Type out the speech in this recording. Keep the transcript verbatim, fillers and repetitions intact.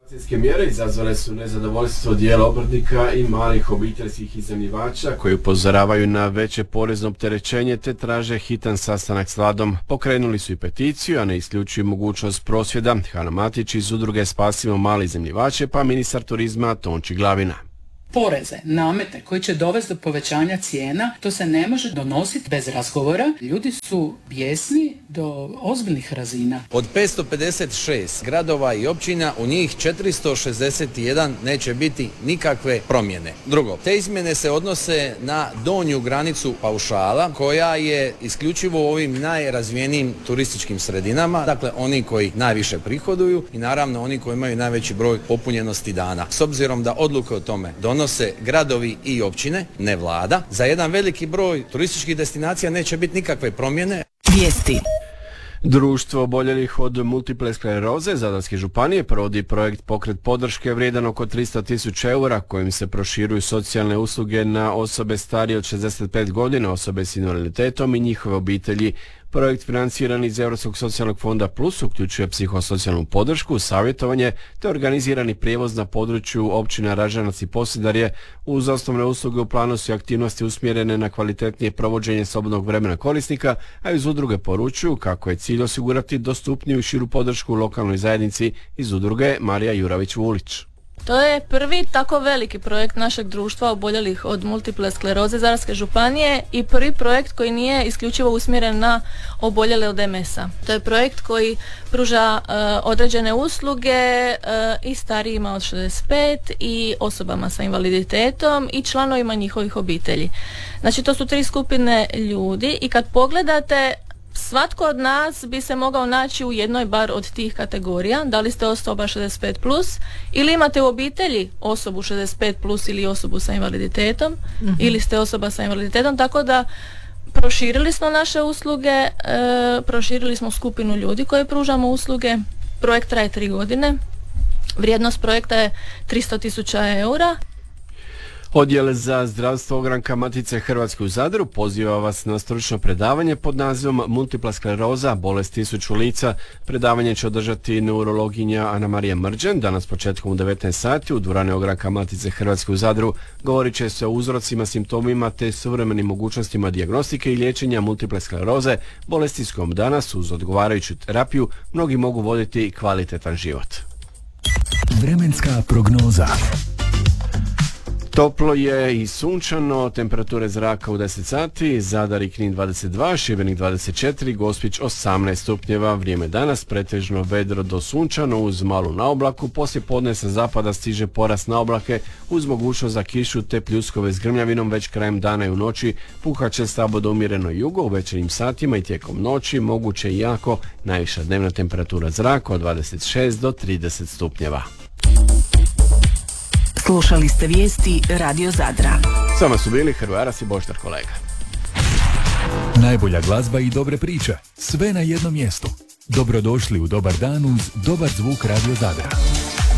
Akcijske mjere izazvale su nezadovoljstvo dijela obrtnika i malih obiteljskih iznajmljivača koji upozoravaju na veće porezno opterećenje te traže hitan sastanak s vladom. Pokrenuli su i peticiju, a ne isključuju mogućnost prosvjeda. Hana Matić iz udruge Spasimo mali iznajmljivače pa ministar turizma Tonči Glavina. Poreze, namete koji će dovesti do povećanja cijena, to se ne može donositi bez razgovora. Ljudi su bijesni do ozbiljnih razina. Od petsto pedeset šest gradova i općina u njih četiristo šezdeset jedan neće biti nikakve promjene. Drugo, te izmjene se odnose na donju granicu paušala koja je isključivo u ovim najrazvijenijim turističkim sredinama, dakle oni koji najviše prihoduju i naravno oni koji imaju najveći broj popunjenosti dana. S obzirom da odluke o tome donose se gradovi i općine, ne vlada. Za jedan veliki broj turističkih destinacija neće biti nikakve promjene. Vijesti. Društvo oboljelih od multiple skleroze Zadarske županije provodi projekt Pokret podrške vrijedan oko tristo tisuća eura kojim se proširuju socijalne usluge na osobe starije od šezdeset pet godina, osobe s invaliditetom i njihove obitelji. Projekt financiran iz Europskog socijalnog fonda Plus uključuje psihosocijalnu podršku, savjetovanje te organizirani prijevoz na području općina Ražanac i Posedarje. Uz osnovne usluge u planu su aktivnosti usmjerene na kvalitetnije provođenje slobodnog vremena korisnika, a iz udruge poručuju kako je cilj osigurati dostupniju i širu podršku lokalnoj zajednici. Iz udruge Marija Juravić-Vulić. To je prvi tako veliki projekt našeg društva oboljelih od multiple skleroze Zadarske županije i prvi projekt koji nije isključivo usmjeren na oboljele od em es a. To je projekt koji pruža uh, određene usluge uh, i starijima od šezdeset pet i osobama sa invaliditetom i članovima njihovih obitelji. Znači to su tri skupine ljudi i kad pogledate svatko od nas bi se mogao naći u jednoj bar od tih kategorija. Da li ste osoba šezdeset pet plus ili imate u obitelji osobu šezdeset pet plus ili osobu sa invaliditetom mm-hmm. ili ste osoba sa invaliditetom, tako da proširili smo naše usluge, e, proširili smo skupinu ljudi koji pružamo usluge. Projekt traje tri godine. Vrijednost projekta je tristo tisuća eura. Odjel za zdravstvo ogranka Matice Hrvatske u Zadru poziva vas na stručno predavanje pod nazivom Multipla skleroza, bolest tisuću lica. Predavanje će održati neurologinja Ana Marija Mrđan danas početkom u devetnaest sati u dvorani ogranka Matice Hrvatske u Zadru. Govorit će se o uzrocima, simptomima te suvremenim mogućnostima dijagnostike i liječenja multiple skleroze, bolesti s kojom danas uz odgovarajuću terapiju mnogi mogu voditi kvalitetan život. Vremenska prognoza. Toplo je i sunčano, temperature zraka u deset sati, Zadar i Knin dvadeset dva, Šibenik dvadeset četiri, Gospić osamnaest stupnjeva, vrijeme danas pretežno vedro do sunčano uz malu naoblaku, poslije podne sa zapada stiže porast naoblake uz mogućnost za kišu te pljuskove s grmljavinom već krajem dana i u noći, puhat će slabo do umjereno jugo u večernjim satima i tijekom noći, moguće i jako najviša dnevna temperatura zraka od dvadeset šest do trideset stupnjeva. Slušali ste vijesti Radio Zadra. S vama su bili Hrvaras i Boštar kolega. Najbolja glazba i dobre priče, sve na jednom mjestu. Dobrodošli u dobar dan uz dobar zvuk Radio Zadra.